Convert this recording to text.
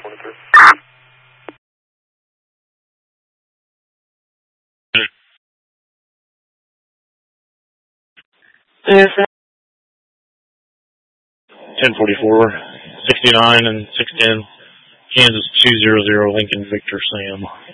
23. Yes, 1044, 69 and 610, Kansas 200, Lincoln Victor Sam.